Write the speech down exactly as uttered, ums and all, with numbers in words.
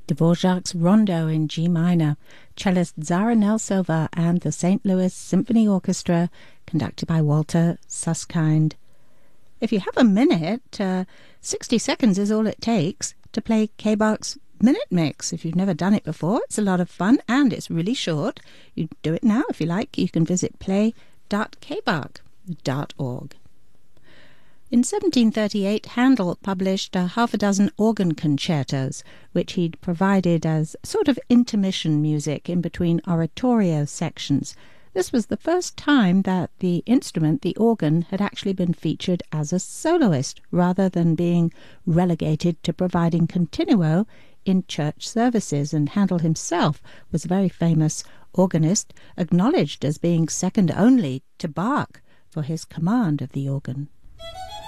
Dvorak's Rondo in G minor, cellist Zara Nel Silva and the Saint Louis Symphony Orchestra, conducted by Walter Susskind. If you have a minute, uh, sixty seconds is all it takes to play K-Bach's Minute Mix. If you've never done it before, it's a lot of fun and it's really short. You do it now if you like. You can visit play dot k bach dot org. In seventeen thirty-eight, Handel published a half a dozen organ concertos, which he'd provided as sort of intermission music in between oratorio sections. This was the first time that the instrument, the organ, had actually been featured as a soloist, rather than being relegated to providing continuo in church services, and Handel himself was a very famous organist, acknowledged as being second only to Bach for his command of the organ.